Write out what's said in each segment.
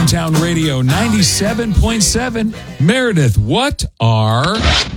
Downtown Radio 97.7. Meredith, what are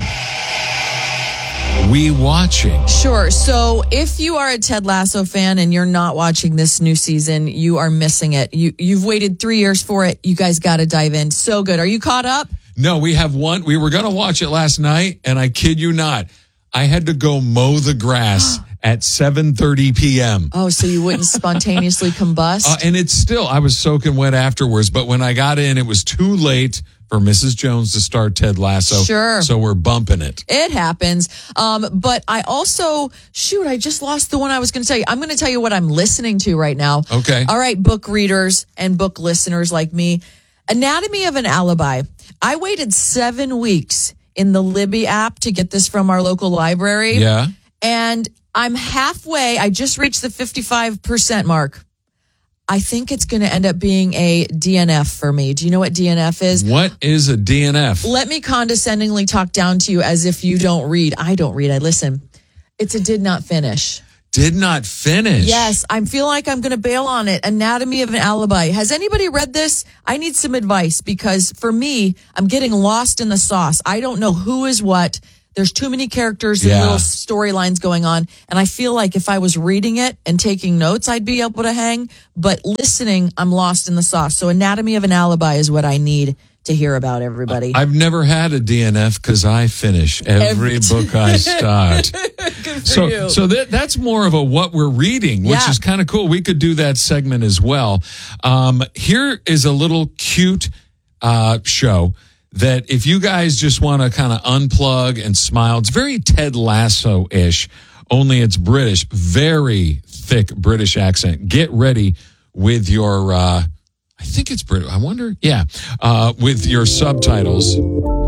we watching? Sure. So if you are a Ted Lasso fan and you're not watching this new season, you are missing it. You've waited 3 years for it. You guys got to dive in. So good. Are you caught up? No, we have one. We were going to watch it last night, and I kid you not, I had to go mow the grass at 7:30 p.m. Oh, so you wouldn't spontaneously combust? And it's still, I was soaking wet afterwards, but when I got in, it was too late for Mrs. Jones to start Ted Lasso. Sure. So we're bumping it. It happens. But I also, I just lost the one I was going to tell you. I'm going to tell you what I'm listening to right now. Okay. All right, book readers and book listeners like me. Anatomy of an Alibi. I waited 7 weeks in the Libby app to get this from our local library. Yeah. And I'm halfway. I just reached the 55% mark. I think it's going to end up being a DNF for me. Do you know what DNF is? What is a DNF? Let me condescendingly talk down to you as if you don't read. I don't read. I listen. It's a did not finish. Did not finish. Yes, I feel like I'm going to bail on it. Anatomy of an Alibi. Has anybody read this? I need some advice because for me, I'm getting lost in the sauce. I don't know who is what. There's too many characters and little storylines going on. And I feel like if I was reading it and taking notes, I'd be able to hang. But listening, I'm lost in the sauce. So Anatomy of an Alibi is what I need to hear about, everybody. I've never had a DNF because I finish every book I start. So that's more of a what we're reading, which is kind of cool. We could do that segment as well. Here is a little cute show that if you guys just want to kind of unplug and smile, it's very Ted Lasso-ish, only it's British, very thick British accent. Get ready with your, I think it's British, I wonder, with your subtitles.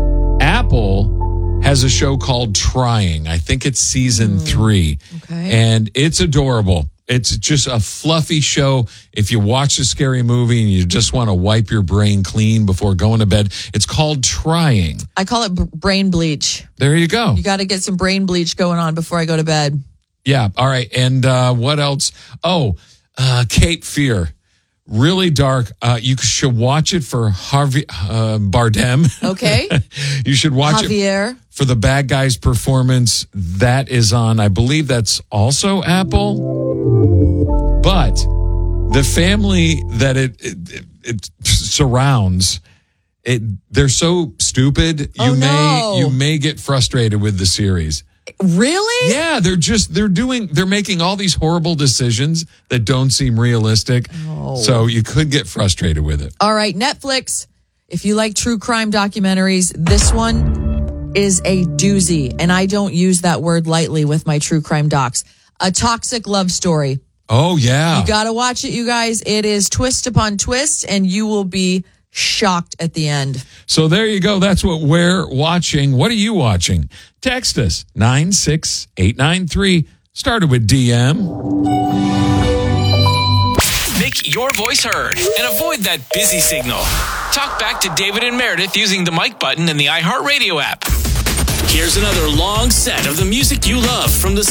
Apple has a show called Trying. I think it's season 3. Okay. And it's adorable. It's just a fluffy show. If you watch a scary movie and you just want to wipe your brain clean before going to bed, it's called Trying. I call it brain bleach. There you go. You got to get some brain bleach going on before I go to bed. Yeah. All right. And what else? Oh, Cape Fear. Really dark. You should watch it for Harvey Bardem. Okay. You should watch Javier. it for the bad guy's performance. That is on, I believe that's also Apple. But the family that it surrounds, they're so stupid. You may get frustrated with the series. Really? Yeah, they're making all these horrible decisions that don't seem realistic. Oh. So you could get frustrated with it. All right, Netflix. If you like true crime documentaries, this one is a doozy. And I don't use that word lightly with my true crime docs. A Toxic Love Story. Oh, yeah. You got to watch it, you guys. It is twist upon twist, and you will be shocked at the end. So there you go. That's what we're watching. What are you watching? Text us 96893. Started with DM. Make your voice heard and avoid that busy signal. Talk back to David and Meredith using the mic button in the iHeartRadio app. Here's another long set of the music you love from the